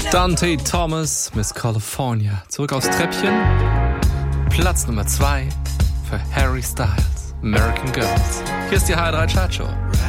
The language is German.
Dante Thomas, Miss California. Zurück aufs Treppchen. Platz Nummer 2 für Harry Styles, American Girls. Hier ist die HR3 Chartshow.